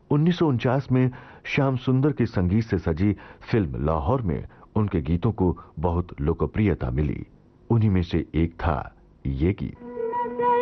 1949 में श्याम सुंदर के संगीत से सजी फिल्म लाहौर में उनके गीतों को बहुत लोकप्रियता मिली। उन्हीं में से एक था ये गीत।